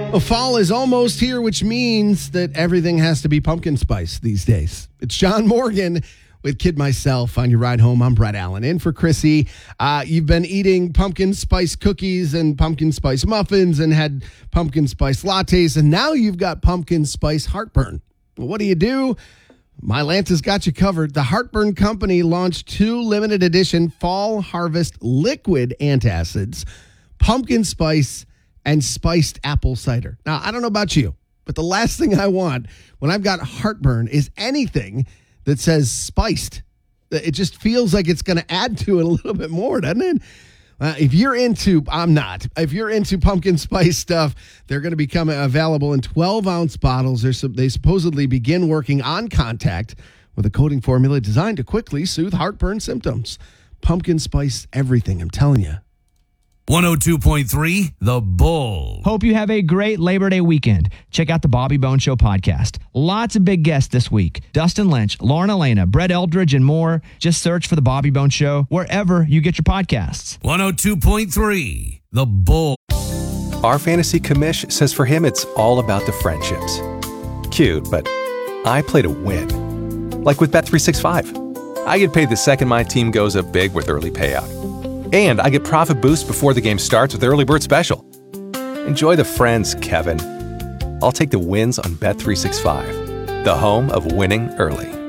Well, fall is almost here, which means that everything has to be pumpkin spice these days. It's John Morgan with Kid Myself on your ride home. I'm Brett Allen in for Chrissy. You've been eating pumpkin spice cookies and pumpkin spice muffins and had pumpkin spice lattes, and now you've got pumpkin spice heartburn. Well, what do? Mylanta's got you covered. The Heartburn Company launched 2 limited edition fall harvest liquid antacids, pumpkin spice and spiced apple cider. Now, I don't know about you, but the last thing I want when I've got heartburn is anything that says spiced. It just feels like it's going to add to it a little bit more, doesn't it? If you're into, I'm not. If you're into pumpkin spice stuff, they're going to become available in 12-ounce bottles. They supposedly begin working on contact with a coating formula designed to quickly soothe heartburn symptoms. Pumpkin spice everything, I'm telling you. 102.3 The Bull. Hope you have a great Labor Day weekend. Check out the Bobby Bones Show podcast. Lots of big guests this week. Dustin Lynch, Lauren Elena, Brett Eldridge, and more. Just search for the Bobby Bones Show wherever you get your podcasts. 102.3 The Bull. Our fantasy commish says for him it's all about the friendships. Cute, but I play to win. Like with Bet365. I get paid the second my team goes up big with early payout. And I get profit boost before the game starts with Early Bird Special. Enjoy the friends, Kevin. I'll take the wins on Bet365, the home of winning early.